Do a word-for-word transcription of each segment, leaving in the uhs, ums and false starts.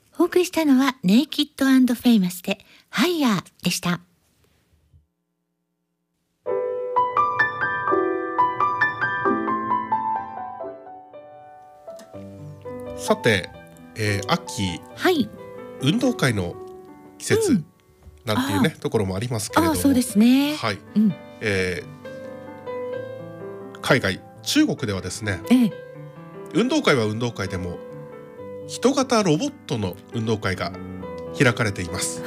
お送りしたのはネイキッド&フェイマスでハイヤーでした。 さて、えー、秋、 はい、 運動会の季節、うんなんていうねところもありますけれども、 あそうですね、 はいうんえー、海外中国ではですね、 ええ、 運動会は運動会でも人型ロボットの運動会が開かれています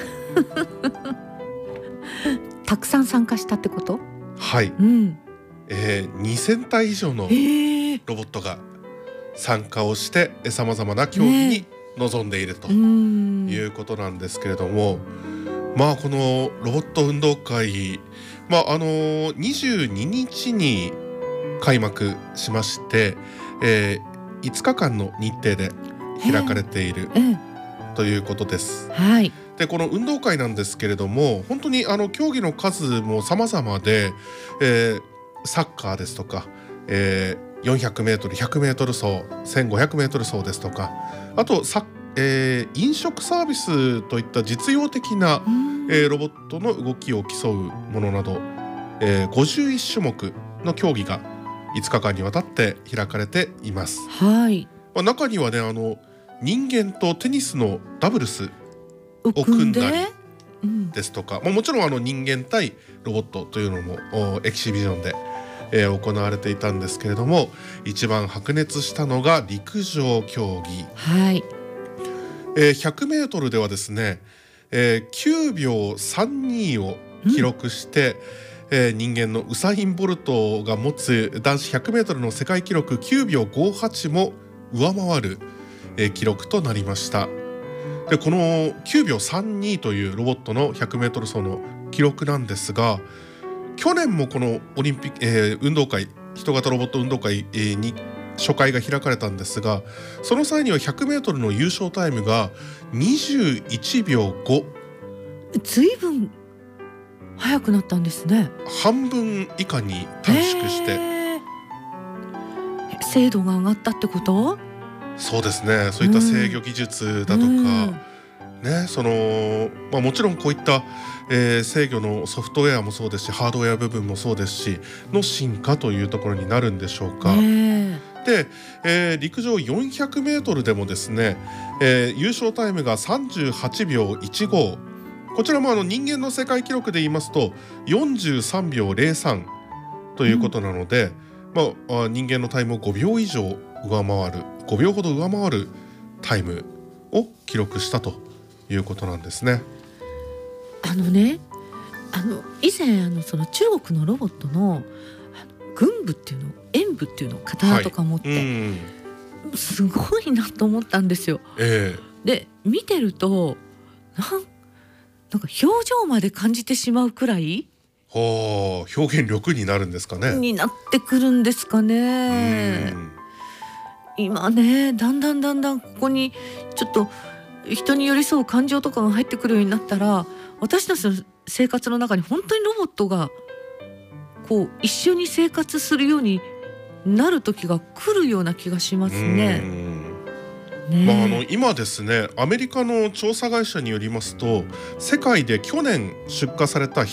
たくさん参加したってこと？ はい、 うんえー、にせんたい以上のロボットが参加をしてさまざまな競技に臨んでいるということなんですけれども、まあこのロボット運動会、まああのにじゅうににちに開幕しまして、えー、いつかかんの日程で開かれているということです。 はい。 でこの運動会なんですけれども、本当にあの競技の数も様々で、えー、サッカーですとか、えー、よんひゃくメートル、ひゃくメートル走、せんごひゃくメートル走ですとか、あとサッえー、飲食サービスといった実用的な、えー、ロボットの動きを競うものなど、えー、ごじゅういちしゅもくの競技がいつかかんにわたって開かれています。 はい、 まあ、中にはねあの人間とテニスのダブルスを組んだりですとか、うんまあ、もちろんあの人間対ロボットというのもエキシビジョンで、えー、行われていたんですけれども、一番白熱したのが陸上競技。 はいえー、ひゃくメートルではですね、えー、きゅうびょうさんにを記録して、うんえー、人間のウサイン・ボルトが持つ男子ひゃくメートルの世界記録きゅうびょうごはちも上回る、えー、記録となりました。でこのきゅうびょうさんにというロボットのひゃくメートル走の記録なんですが、去年もこのオリンピック、えー、運動会人型ロボット運動会、えー、に初回が開かれたんですが、その際には ひゃくメートル の優勝タイムがにじゅういちびょうご、 ずいぶん速くなったんですね。 半分以下に短縮して、 精度が上がったってこと？ そうですね。そういった制御技術だとか、ね、そのまあ、もちろんこういった、えー、制御のソフトウェアもそうですし、ハードウェア部分もそうですしの進化というところになるんでしょうか。で、えー、陸上よんひゃくメートルでもですね、えー、優勝タイムがさんじゅうはちびょういちご、こちらもあの人間の世界記録で言いますとよんじゅうさんびょうぜろさんということなので、うんまあ、人間のタイムをごびょう以上上回るごびょうほど上回るタイムを記録したということなんですね。 あのねあの以前あのその中国のロボットの軍部っていうの演武っていうのを刀とか持って、はい、すごいなと思ったんですよ、 えー、 で見てるとなんなんか表情まで感じてしまうくらいはあ、表現力になるんですかね。 になってくるんですかね。今ねだんだんだんだんここにちょっと人に寄り添う感情とかが入ってくるようになったら、私たちの生活の中に本当にロボットがこう一緒に生活するようになる時が来るような気がしますね。ねまあ、あの今ですね、アメリカの調査会社によりますと、世界で去年出荷された